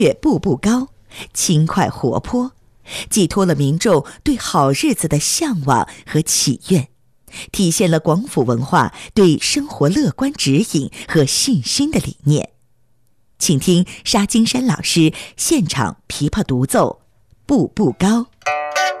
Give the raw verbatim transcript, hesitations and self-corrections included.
乐步步高，轻快活泼，寄托了民众对好日子的向往和祈愿，体现了广府文化对生活乐观指引和信心的理念。请听沙金山老师现场琵琶独奏《步步高》。